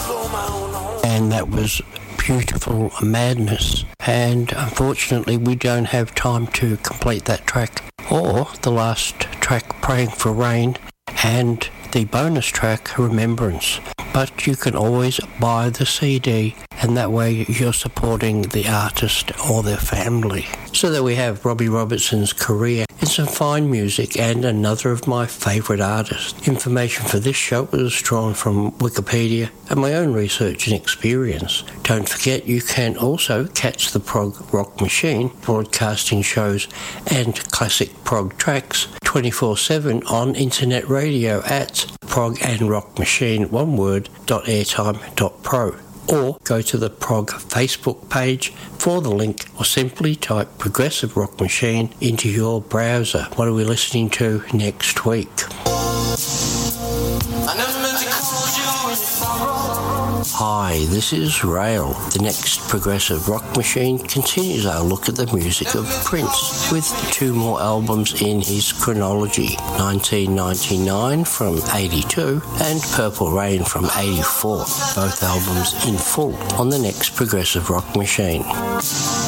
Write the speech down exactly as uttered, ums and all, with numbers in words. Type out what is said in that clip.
And that was Beautiful Madness. And unfortunately, we don't have time to complete that track, or the last track, Praying for Rain, and the bonus track, Remembrance. But you can always buy the C D, and that way you're supporting the artist or their family. So there we have Robbie Robertson's career and some fine music, and another of my favourite artists. Information for this show was drawn from Wikipedia and my own research and experience. Don't forget, you can also catch the Prog Rock Machine broadcasting shows and classic prog tracks twenty-four seven on internet radio at prog and rock machine, one word, dot airtime dot pro. Or go to the Prog Facebook page for the link, or simply type Progressive Rock Machine into your browser. What are we listening to next week? Hi, this is Rail. The next Progressive Rock Machine continues our look at the music of Prince, with two more albums in his chronology, nineteen ninety-nine from eighty-two and Purple Rain from eighty-four, both albums in full on the next Progressive Rock Machine.